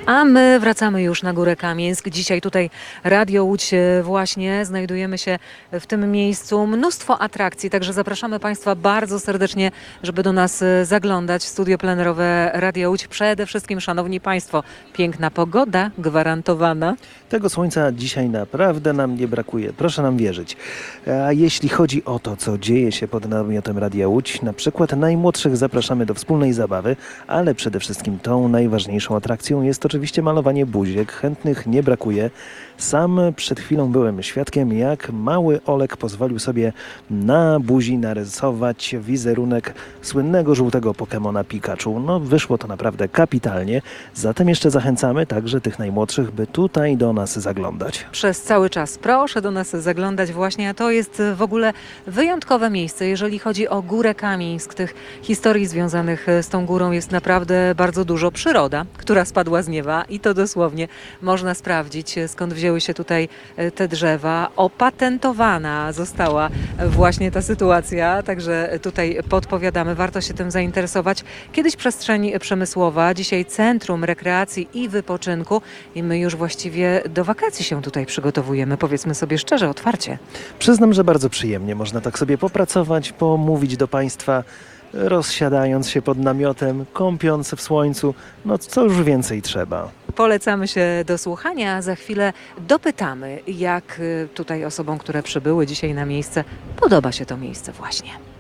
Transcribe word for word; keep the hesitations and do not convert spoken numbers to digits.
A my wracamy już na Górę Kamieńsk. Dzisiaj tutaj Radio Łódź e, właśnie. Znajdujemy się w tym miejscu. Mnóstwo atrakcji, także zapraszamy Państwa bardzo serdecznie, żeby do nas e, zaglądać. Studio plenerowe Radia Łódź. Przede wszystkim, szanowni Państwo, piękna pogoda gwarantowana. Tego słońca dzisiaj naprawdę nam nie brakuje, proszę nam wierzyć. A jeśli chodzi o to, co dzieje się pod namiotem Radia Łódź, na przykład najmłodszych zapraszamy do wspólnej zabawy, ale przede wszystkim tą najważniejszą atrakcją jest oczywiście malowanie buziek. Chętnych nie brakuje. Sam przed chwilą byłem świadkiem, jak mały Olek pozwolił sobie na buzi narysować wizerunek słynnego żółtego Pokemona Pikachu. No wyszło to naprawdę kapitalnie, zatem jeszcze zachęcamy także tych najmłodszych, by tutaj do nas zaglądać. Przez cały czas proszę do nas zaglądać właśnie, a to jest w ogóle wyjątkowe miejsce, jeżeli chodzi o Górę Kamieńsk. Tych historii związanych z tą górą jest naprawdę bardzo dużo. Przyroda, która spadła z nieba i to dosłownie można sprawdzić, skąd wzięły się tutaj te drzewa. Opatentowana została właśnie ta sytuacja, także tutaj podpowiadamy, warto się tym zainteresować. Kiedyś przestrzeń przemysłowa, dzisiaj centrum rekreacji i wypoczynku i my już właściwie do wakacji się tutaj przygotowujemy, powiedzmy sobie szczerze, otwarcie. Przyznam, że bardzo przyjemnie można tak sobie popracować, pomówić do Państwa, rozsiadając się pod namiotem, kąpiąc w słońcu. No co już więcej trzeba. Polecamy się do słuchania, za chwilę dopytamy, jak tutaj osobom, które przybyły dzisiaj na miejsce, podoba się to miejsce właśnie.